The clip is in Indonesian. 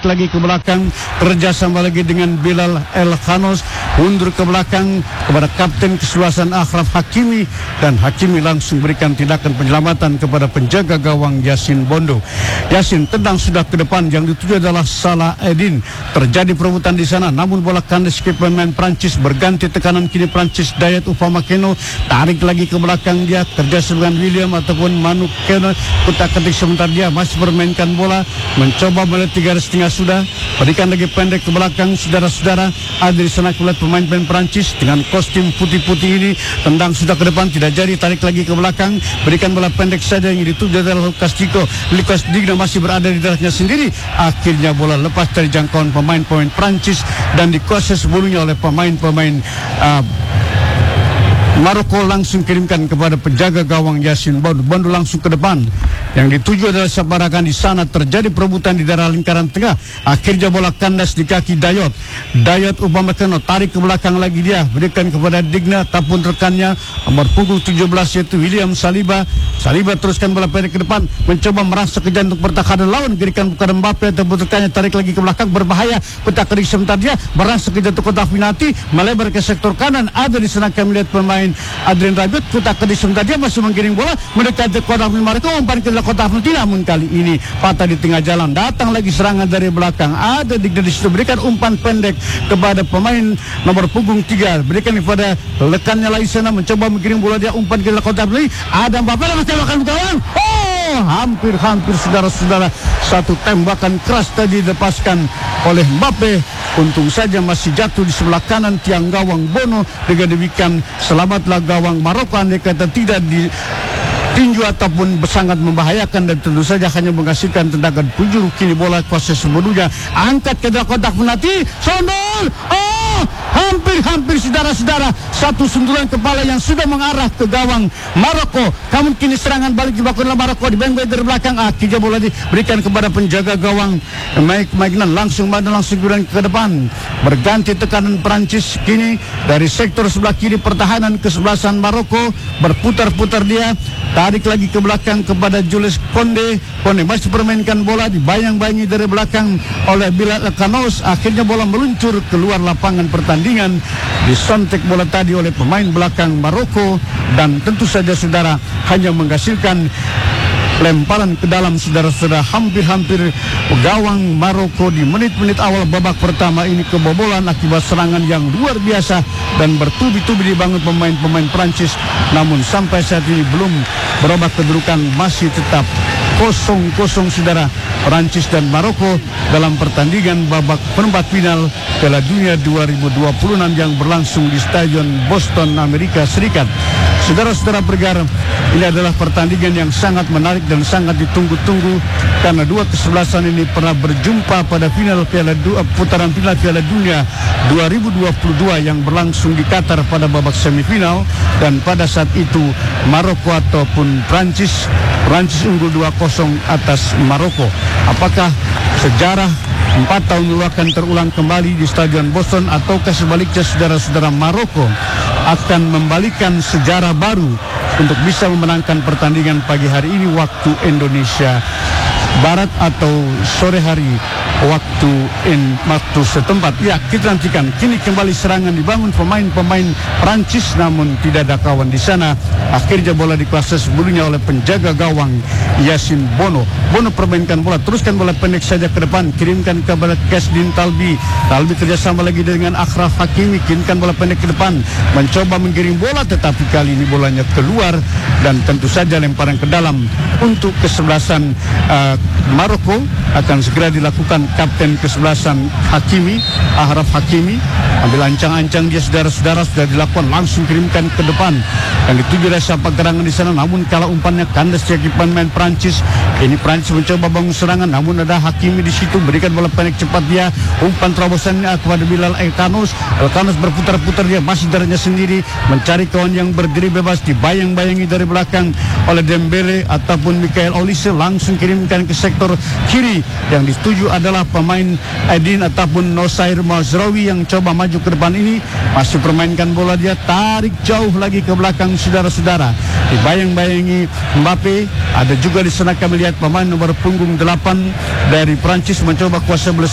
lagi ke belakang, kerjasama lagi dengan Bilal Elkhanos, mundur ke belakang kepada kapten kesebelasan Achraf Hakimi, dan Hakimi langsung berikan tindakan penyelamatan kepada penjaga gawang Yasin Bondo. Yasin tendang sudah ke depan, yang dituju adalah Salah Eddin. Terjadi perebutan di sana, namun bola kandas ke pemain Prancis, berganti tekanan kini Prancis. Dayat Upamecano tarik lagi ke belakang, dia kerjasama dengan William ataupun Manu Keno, kutak-ketik sebentar, dia masih bermainkan bola, mencoba melihat 3,5 sudah, berikan lagi pendek ke belakang. Saudara-saudara, ada di sana kulit pemain-pemain Prancis dengan kostum putih-putih ini, tendang sudah ke depan, tidak jadi, tarik lagi ke belakang, berikan bola pendek saja yang dituju adalah Lucas Digna masih berada di daerahnya sendiri. Akhirnya bola lepas dari jangkauan pemain-pemain Prancis dan dikuasai sebelumnya oleh pemain-pemain Maroko. Langsung kirimkan kepada penjaga gawang Yasin Bondo. Bondo langsung ke depan, yang dituju adalah Sabarakan. Di sana terjadi perebutan di daerah lingkaran tengah. Akhirnya bola kandas di kaki Dayat Upamecano, tarik ke belakang lagi, dia berikan kepada Digna ataupun rekannya nomor punggung 17 yaitu William Saliba. Saliba teruskan bola pendek ke depan, mencoba merasa ke jantung pertahanan lawan, berikan kepada Mbappe ataupun rekannya, tarik lagi ke belakang, berbahaya, petak-ketik sebentar, dia merasa ke jantung kotak penalti, melebar ke sektor kanan. Ada di sana kami lihat pemain Adrien Rabiot, petak-ketik sebentar, dia masih menggiring bola mendekati kotak penalti, umpan ke kotak penalti, namun kali ini patah di tengah jalan. Datang lagi serangan dari belakang, ada Digna di situ, berikan umpan pendek kepada pemain nomor punggung 3, berikan kepada rekannya lagi sana, mencoba menggiring bola, dia umpan ke kotak penalti, ada Mbappe yang tembakan gawang. Hampir saudara-saudara, satu tembakan keras tadi dilepaskan oleh Mbappe. Untung saja masih jatuh di sebelah kanan tiang gawang Bono. Dengan demikian selamatlah gawang Maroko, andai kata tidak tinju ataupun sangat membahayakan, dan tentu saja hanya menghasilkan tendangan penjuru. Kini bola kuasa sepenuhnya, angkat ke dalam kotak penalti, sondol. Hampir saudara-saudara, satu sundulan kepala yang sudah mengarah ke gawang Maroko. Namun kini serangan balik dilakukan oleh Maroko, dibengkel dari belakang. Akhirnya bola diberikan kepada penjaga gawang Maignan, langsung ke depan, berganti tekanan Prancis. Kini dari sektor sebelah kiri pertahanan kesebelasan Maroko, berputar-putar, dia tarik lagi ke belakang kepada Jules Konde masih permainkan bola, dibayang-bayangi dari belakang oleh Bilal Elkhanos. Akhirnya bola meluncur keluar lapangan pertandingan, disontek bola tadi oleh pemain belakang Maroko, dan tentu saja saudara hanya menghasilkan lemparan ke dalam. Saudara-saudara, hampir gawang Maroko di menit-menit awal babak pertama ini kebobolan akibat serangan yang luar biasa dan bertubi-tubi dibangun pemain-pemain Prancis. Namun sampai saat ini belum berubah kedudukan, masih tetap 0-0 saudara, Prancis dan Maroko dalam pertandingan babak perempat final Piala Dunia 2026 yang berlangsung di Stadion Boston, Amerika Serikat. Saudara-saudara bergar, ini adalah pertandingan yang sangat menarik dan sangat ditunggu-tunggu, karena dua kesebelasan ini pernah berjumpa pada final putaran final Piala Dunia 2022 yang berlangsung di Qatar pada babak semifinal, dan pada saat itu Maroko ataupun Prancis unggul 2-0 atas Maroko. Apakah sejarah 4 tahun lalu akan terulang kembali di Stadion Boston, ataukah sebaliknya saudara-saudara, Maroko akan membalikan sejarah baru untuk bisa memenangkan pertandingan pagi hari ini waktu Indonesia Barat atau sore hari waktu setempat? Ya, kita nantikan. Kini kembali serangan dibangun pemain-pemain Prancis, namun tidak ada kawan di sana. Akhirnya bola dikuasai sebelumnya oleh penjaga gawang Yasin Bono. Bono permainkan bola, teruskan bola pendek saja ke depan, kirimkan kepada Kasdin Talbi kerjasama lagi dengan Achraf Hakimi, kirimkan bola pendek ke depan, mencoba menggiring bola, tetapi kali ini bolanya keluar, dan tentu saja lemparan ke dalam untuk kesebelasan Maroko akan segera dilakukan kapten kesebelasan Achraf Hakimi. Ambil ancang-ancang dia, saudara-saudara, sudah dilakukan, langsung kirimkan ke depan, dan dituju dari siapa gerangan di sana, namun kalau umpannya kandas dari pemain Prancis. Ini Prancis mencoba bangun serangan, namun ada Hakimi di situ, berikan bola pendek cepat, dia umpan terobosannya kepada Bilal Elkhanos berputar-putar, dia masih darahnya sendiri, mencari kawan yang berdiri bebas, dibayang-bayangi dari belakang oleh Dembele ataupun Michael Olise, langsung kirimkan ke sektor kiri, yang dituju adalah pemain Edin ataupun Nosair Mazraoui yang coba maju ke depan. Ini masih permainkan bola, dia tarik jauh lagi ke belakang, saudara-saudara, dibayang-bayangi Mbappe. Ada juga di sana kami lihat pemain nomor punggung 8 dari Prancis mencoba kuasa bola